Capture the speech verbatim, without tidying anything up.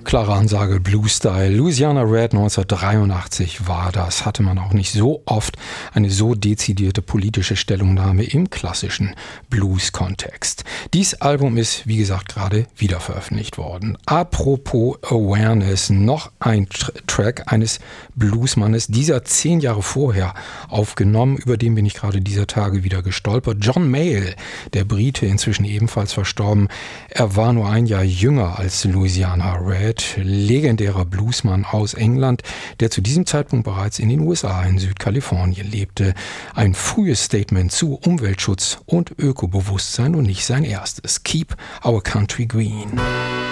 Klare Ansage, Blues-Style. Louisiana Red neunzehnhundertdreiundachtzig war das. Hatte man auch nicht so oft eine so dezidierte politische Stellungnahme im klassischen Blues-Kontext. Dies Album ist, wie gesagt, gerade wieder veröffentlicht worden. Apropos Awareness, noch ein Tr- Track eines Bluesmannes, dieser zehn Jahre vorher aufgenommen, über den bin ich gerade dieser Tage wieder gestolpert. John Mayall, der Brite, inzwischen ebenfalls verstorben. Er war nur ein Jahr jünger als Louisiana Red, legendärer Bluesmann aus England, der zu diesem Zeitpunkt bereits in den U S A in Südkalifornien lebte. Ein frühes Statement zu Umweltschutz und Ökobewusstsein und nicht sein erstes. Keep our country green.